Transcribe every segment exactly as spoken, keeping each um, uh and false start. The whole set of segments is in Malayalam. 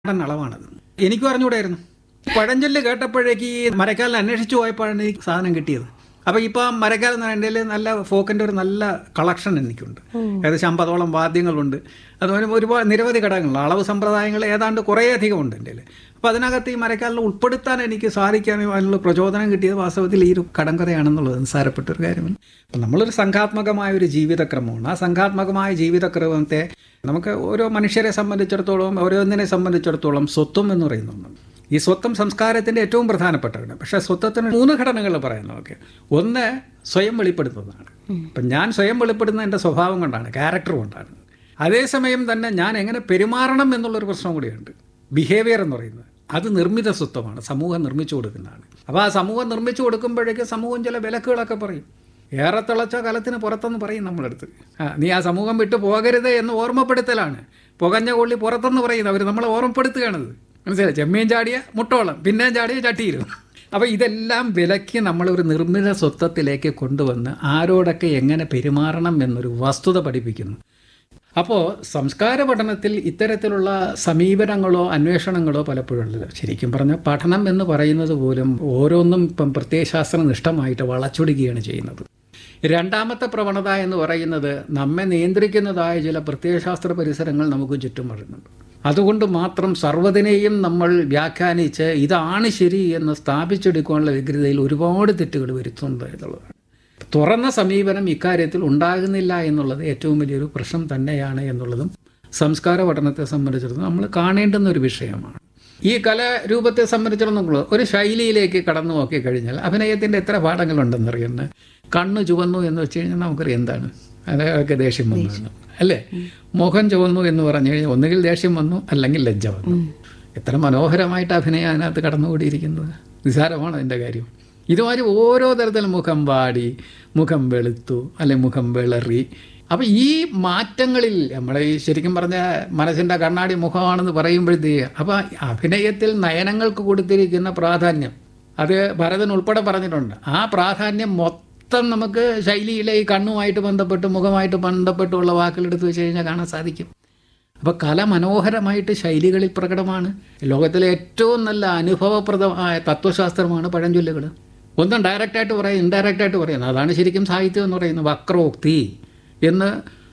നാടൻ അളവാണത്. എനിക്കും അറിഞ്ഞുകൂടായിരുന്നു. പഴഞ്ചൊല്ല് കേട്ടപ്പോഴേക്ക് ഈ മരക്കാലിനെ അന്വേഷിച്ചു പോയപ്പോഴാണ് ഈ സാധനം കിട്ടിയത്. അപ്പോൾ ഇപ്പോൾ മരക്കാൽ എന്ന് പറയുന്നതിൽ നല്ല ഫോക്കിൻ്റെ ഒരു നല്ല കളക്ഷൻ എനിക്കുണ്ട്. ഏകദേശം അമ്പതോളം വാദ്യങ്ങളുണ്ട്. അതുപോലെ ഒരുപാട് നിരവധി ഘടകങ്ങളുണ്ട്. അളവ് സമ്പ്രദായങ്ങൾ ഏതാണ്ട് കുറേയധികം ഉണ്ട് എൻ്റെ കയ്യിൽ. അപ്പോൾ അതിനകത്ത് ഈ മരക്കാലിനെ ഉൾപ്പെടുത്താൻ എനിക്ക് സാധിക്കാനും അതിനുള്ള പ്രചോദനം കിട്ടിയത് വാസ്തവത്തിൽ ഈ ഒരു കടങ്കഥയാണെന്നുള്ളത് നിസ്സാരപ്പെട്ട ഒരു കാര്യമല്ല. അപ്പം നമ്മളൊരു സംഘാത്മകമായ ഒരു ജീവിതക്രമമാണ്. ആ സംഘാത്മകമായ ജീവിതക്രമത്തെ നമുക്ക് ഓരോ മനുഷ്യരെ സംബന്ധിച്ചിടത്തോളം ഓരോന്നിനെ സംബന്ധിച്ചിടത്തോളം സ്വത്വം എന്ന് പറയുന്ന ഒന്നുണ്ട്. ഈ സ്വത്വം സംസ്കാരത്തിൻ്റെ ഏറ്റവും പ്രധാനപ്പെട്ടതാണ്. പക്ഷേ സ്വത്വത്തിന് മൂന്ന് ഘടനകൾ പറയുന്നത് ഓക്കെ. ഒന്ന് സ്വയം വെളിപ്പെടുത്തുന്നതാണ്. ഇപ്പം ഞാൻ സ്വയം വെളിപ്പെടുന്ന എൻ്റെ സ്വഭാവം കൊണ്ടാണ്, ക്യാരക്ടർ കൊണ്ടാണ്. അതേസമയം തന്നെ ഞാൻ എങ്ങനെ പെരുമാറണം എന്നുള്ളൊരു പ്രശ്നം കൂടിയുണ്ട്. ബിഹേവിയർ എന്ന് പറയുന്നത് അത് നിർമ്മിത സ്വത്വമാണ്, സമൂഹം നിർമ്മിച്ചു കൊടുക്കുന്നതാണ്. അപ്പോൾ ആ സമൂഹം നിർമ്മിച്ചു കൊടുക്കുമ്പോഴേക്കും സമൂഹം ചില വിലക്കുകളൊക്കെ പറയും. ഏറെ തിളച്ച കലത്തിന് പുറത്തെന്ന് പറയും നമ്മളെടുത്ത്. ആ നീ ആ സമൂഹം വിട്ടു പോകരുത് എന്ന് ഓർമ്മപ്പെടുത്തലാണ്. പുകഞ്ഞ കൊള്ളി പുറത്തെന്ന് പറയുന്നത് അവർ നമ്മളെ ഓർമ്മപ്പെടുത്തുകയാണത്. മനസ്സിലായി? ചെമ്മീൻ ചാടിയ മുട്ടോളം, പിന്നെയും ചാടിയ ചട്ടിയിലും. അപ്പോൾ ഇതെല്ലാം വിലക്കി നമ്മളൊരു നിർമ്മിത സ്വത്വത്തിലേക്ക് കൊണ്ടുവന്ന് ആരോടൊക്കെ എങ്ങനെ പെരുമാറണം എന്നൊരു വസ്തുത പഠിപ്പിക്കുന്നു. അപ്പോൾ സംസ്കാര പഠനത്തിൽ ഇത്തരത്തിലുള്ള സമീപനങ്ങളോ അന്വേഷണങ്ങളോ പലപ്പോഴും ഉള്ളത്. ശരിക്കും പറഞ്ഞാൽ പഠനം എന്ന് പറയുന്നത് പോലും ഓരോന്നും ഇപ്പം പ്രത്യയശാസ്ത്ര നിഷ്ഠമായിട്ട് വളച്ചൊടുക്കുകയാണ് ചെയ്യുന്നത്. രണ്ടാമത്തെ പ്രവണത എന്ന് പറയുന്നത് നമ്മെ നിയന്ത്രിക്കുന്നതായ ചില പ്രത്യയശാസ്ത്ര പരിസരങ്ങൾ നമുക്ക് ചുറ്റും വരുന്നുണ്ട്. അതുകൊണ്ട് മാത്രം സർവ്വതിനെയും നമ്മൾ വ്യാഖ്യാനിച്ച് ഇതാണ് ശരി എന്ന് സ്ഥാപിച്ചെടുക്കാനുള്ള വ്യഗ്രതയിൽ ഒരുപാട് തെറ്റുകൾ വരുത്തുന്നുണ്ട് എന്നുള്ളതാണ്. തുറന്ന സമീപനം ഇക്കാര്യത്തിൽ ഉണ്ടാകുന്നില്ല എന്നുള്ളത് ഏറ്റവും വലിയൊരു പ്രശ്നം തന്നെയാണ് എന്നുള്ളതും സംസ്കാര പഠനത്തെ സംബന്ധിച്ചിടത്തോളം നമ്മൾ കാണേണ്ടുന്ന ഒരു വിഷയമാണ്. ഈ കലാരൂപത്തെ സംബന്ധിച്ചിടത്തോളം ഒരു ശൈലിയിലേക്ക് കടന്നു നോക്കിക്കഴിഞ്ഞാൽ അഭിനയത്തിൻ്റെ എത്ര പാഠങ്ങളുണ്ടെന്നറിയുന്നത്. കണ്ണ് ചുവന്നു എന്ന് വെച്ച് കഴിഞ്ഞാൽ നമുക്കറിയാം എന്താണ്, അതൊക്കെ ദേഷ്യം വന്നു അല്ലേ. മുഖം ചുവന്നു എന്ന് പറഞ്ഞു കഴിഞ്ഞാൽ ഒന്നുകിൽ ദേഷ്യം വന്നു അല്ലെങ്കിൽ ലജ്ജ വന്നു. എത്ര മനോഹരമായിട്ട് അഭിനയം അതിനകത്ത് കടന്നുകൂടിയിരിക്കുന്നത്. നിസ്സാരമാണ് അതിൻ്റെ കാര്യം. ഇതുമാതിരി ഓരോ തരത്തിലും മുഖം വാടി, മുഖം വെളുത്തു, അല്ലെങ്കിൽ മുഖം വിളറി. അപ്പം ഈ മാറ്റങ്ങളിൽ നമ്മൾ ഈ ശരിക്കും പറഞ്ഞ മനസ്സിൻ്റെ കണ്ണാടി മുഖമാണെന്ന് പറയുമ്പോഴത്തേക്ക് അപ്പോൾ അഭിനയത്തിൽ നയനങ്ങൾക്ക് കൊടുത്തിരിക്കുന്ന പ്രാധാന്യം അത് ഭരതൻ ഉൾപ്പെടെ പറഞ്ഞിട്ടുണ്ട്. ആ പ്രാധാന്യം മൊത്തം നമുക്ക് ശൈലിയിലെ ഈ കണ്ണുമായിട്ട് ബന്ധപ്പെട്ട് മുഖമായിട്ട് ബന്ധപ്പെട്ടുള്ള വാക്കുകളെടുത്ത് വെച്ച് കഴിഞ്ഞാൽ കാണാൻ സാധിക്കും. അപ്പോൾ കല മനോഹരമായിട്ട് ശൈലികളിൽ പ്രകടമാണ്. ലോകത്തിലെ ഏറ്റവും നല്ല അനുഭവപ്രദമായ തത്വശാസ്ത്രമാണ് പഴഞ്ചൊല്ലുകൾ. ഒന്നും ഡയറക്റ്റായിട്ട് പറയും, ഇൻഡയറക്റ്റായിട്ട് പറയുന്നത്. അതാണ് ശരിക്കും സാഹിത്യം എന്ന് പറയുന്നത്. വക്രോക്തി എന്ന്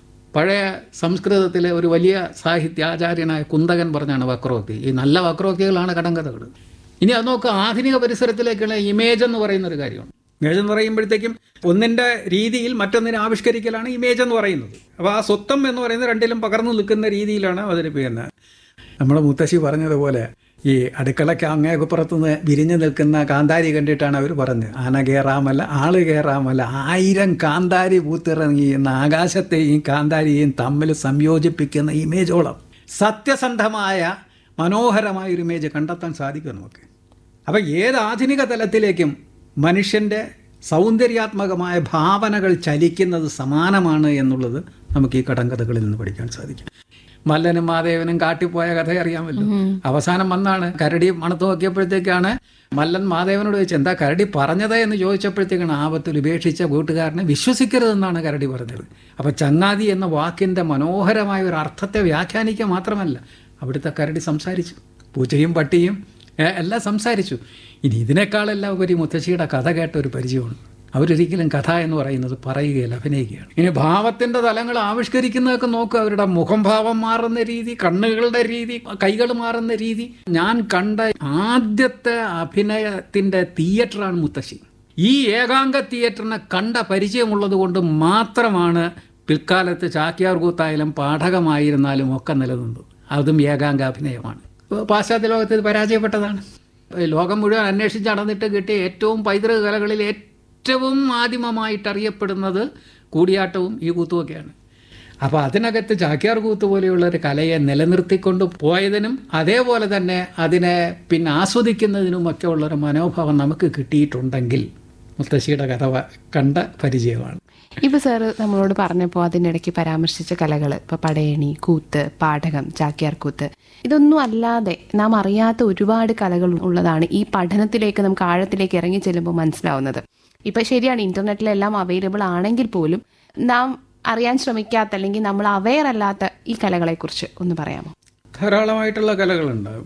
പഴയ സംസ്കൃതത്തിലെ ഒരു വലിയ സാഹിത്യാചാര്യനായ കുന്തകൻ പറഞ്ഞാണ് വക്രോക്തി. ഈ നല്ല വക്രോക്തികളാണ് കടങ്കഥകൾ. ഇനി അത് നോക്കുക, ആധുനിക പരിസരത്തിലേക്കുള്ള ഇമേജ് എന്ന് പറയുന്നൊരു കാര്യമാണ്. ഇമേജ് എന്ന് പറയുമ്പോഴത്തേക്കും ഒന്നിൻ്റെ രീതിയിൽ മറ്റൊന്നിനെ ആവിഷ്കരിക്കലാണ് ഇമേജ് എന്ന് പറയുന്നത്. അപ്പോൾ ആ സ്വത്വം എന്ന് പറയുന്നത് രണ്ടിലും പകർന്നു നിൽക്കുന്ന രീതിയിലാണ് അവതരിപ്പിക്കുന്നത്. നമ്മുടെ മുത്തശ്ശി പറഞ്ഞതുപോലെ ഈ അടുക്കളയ്ക്ക് അങ്ങേപ്പുറത്തുനിന്ന് വിരിഞ്ഞു നിൽക്കുന്ന കാന്താരി കണ്ടിട്ടാണ് അവർ പറഞ്ഞത്, ആന കയറാമല്ല ആള് കയറാമല്ല ആയിരം കാന്താരി പൂത്തിറങ്ങി എന്ന ആകാശത്തെയും കാന്താരിയെയും തമ്മിൽ സംയോജിപ്പിക്കുന്ന ഇമേജോളം സത്യസന്ധമായ മനോഹരമായ ഒരു ഇമേജ് കണ്ടെത്താൻ സാധിക്കും നമുക്ക്. അപ്പോൾ ഏത് ആധുനിക തലത്തിലേക്കും മനുഷ്യൻ്റെ സൗന്ദര്യാത്മകമായ ഭാവനകൾ ചലിക്കുന്നത് സമാനമാണ് എന്നുള്ളത് നമുക്ക് ഈ കടങ്കഥകളിൽ നിന്ന് പഠിക്കാൻ സാധിക്കും. മല്ലനും മാധവനും കാട്ടിപ്പോയ കഥ അറിയാമല്ലോ. അവസാനം വന്നാണ് കരടി മണത്ത് നോക്കിയപ്പോഴത്തേക്കാണ് മല്ലൻ മാധവനോട് ചോദിച്ചു, എന്താ കരടി പറഞ്ഞത് എന്ന് ചോദിച്ചപ്പോഴത്തേക്കാണ് ആപത്തിൽ ഉപേക്ഷിച്ച കൂട്ടുകാരനെ വിശ്വസിക്കരുതെന്നാണ് കരടി പറഞ്ഞത്. അപ്പോൾ ചങ്ങാതി എന്ന വാക്കിൻ്റെ മനോഹരമായ ഒരു അർത്ഥത്തെ വ്യാഖ്യാനിക്കുക മാത്രമല്ല, അവിടുത്തെ കരടി സംസാരിച്ചു. പൂച്ചയും പട്ടിയും എല്ലാം സംസാരിച്ചു. ഇനി ഇതിനേക്കാളെല്ലാം ഉപരി മുത്തശ്ശിയുടെ കഥ കേട്ട ഒരു പരിചയമാണ്. അവരൊരിക്കലും കഥ എന്ന് പറയുന്നത് പറയുകയല്ല, അഭിനയിക്കുകയാണ്. ഇനി ഭാവത്തിൻ്റെ തലങ്ങൾ ആവിഷ്കരിക്കുന്നതൊക്കെ നോക്കുക. അവരുടെ മുഖം ഭാവം മാറുന്ന രീതി, കണ്ണുകളുടെ രീതി, കൈകൾ മാറുന്ന രീതി. ഞാൻ കണ്ട ആദ്യത്തെ അഭിനയത്തിൻ്റെ തിയേറ്ററാണ് മുത്തശ്ശി. ഈ ഏകാംഗ തിയേറ്ററിനെ കണ്ട പരിചയമുള്ളത് കൊണ്ട് മാത്രമാണ് പിൽക്കാലത്ത് ചാക്യാർ കൂത്തായാലും പാഠകമായിരുന്നാലും ഒക്കെ നിലനിന്നത്. അതും ഏകാംഗ അഭിനയമാണ്. പാശ്ചാത്യ ലോകത്ത് ഇത് പരാജയപ്പെട്ടതാണ്. ലോകം മുഴുവൻ അന്വേഷിച്ച് നടന്നിട്ട് കിട്ടിയ ഏറ്റവും പൈതൃക കലകളിൽ ഏറ്റവും ആദിമമായിട്ട് അറിയപ്പെടുന്നത് കൂടിയാട്ടവും ഈ കൂത്തുമൊക്കെയാണ്. അപ്പോൾ അതിനകത്ത് ചാക്യാർ കൂത്ത് പോലെയുള്ള ഒരു കലയെ നിലനിർത്തിക്കൊണ്ട് പോയതിനും അതേപോലെ തന്നെ അതിനെ പിന്നെ ആസ്വദിക്കുന്നതിനുമൊക്കെ ഉള്ളൊരു മനോഭാവം നമുക്ക് കിട്ടിയിട്ടുണ്ടെങ്കിൽ മുത്തശ്ശിയുടെ കഥ കണ്ട പരിചയമാണ്. ഇപ്പോൾ സാറ് നമ്മളോട് പറഞ്ഞപ്പോൾ അതിനിടയ്ക്ക് പരാമർശിച്ച കലകൾ, ഇപ്പോൾ പടയണി, കൂത്ത്, പാഠകം, ചാക്യാർ കൂത്ത്, ഇതൊന്നും അല്ലാതെ നാം അറിയാത്ത ഒരുപാട് കലകൾ ഉള്ളതാണ് ഈ പഠനത്തിലേക്ക് നമുക്ക് ആഴത്തിലേക്ക് ഇറങ്ങി ചെല്ലുമ്പോൾ മനസ്സിലാവുന്നത്. ഇപ്പം ശരിയാണ്, ഇൻ്റർനെറ്റിലെല്ലാം അവൈലബിൾ ആണെങ്കിൽ പോലും നാം അറിയാൻ ശ്രമിക്കാത്ത അല്ലെങ്കിൽ നമ്മൾ അവെയർ അല്ലാത്ത ഈ കലകളെക്കുറിച്ച് ഒന്ന് പറയാമോ? ധാരാളമായിട്ടുള്ള കലകളുണ്ട്.